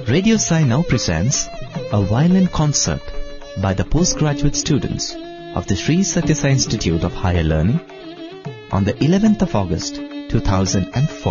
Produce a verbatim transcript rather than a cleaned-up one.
Radio Sai now presents a violin concert by the postgraduate students of the Sri Sathya Sai Institute of Higher Learning on the eleventh of August two thousand four.